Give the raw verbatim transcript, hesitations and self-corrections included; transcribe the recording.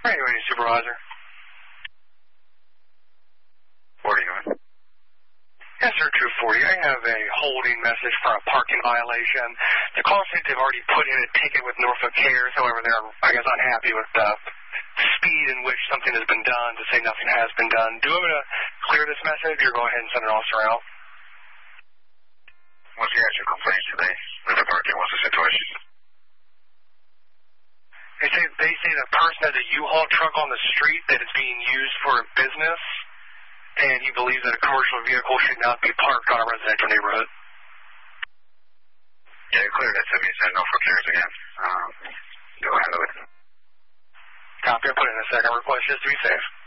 Anyway, Supervisor. forty-one. Yes, sir, two forty. I have a holding message for a parking violation. The call said they've already put in a ticket with Norfolk Cares. However, they're, I guess, unhappy with the speed in which something has been done to say nothing has been done. Do you want me to clear this message or go ahead and send an officer out? What's the actual complaint today with the parking? What's the situation? They say, they say the person has a U-Haul truck on the street that is being used for a business, and he believes that a commercial vehicle should not be parked on a residential neighborhood. Yeah, clear that to me. Send no for cares again. Um, go handle it. Copy. I'll put in a second request just to be safe.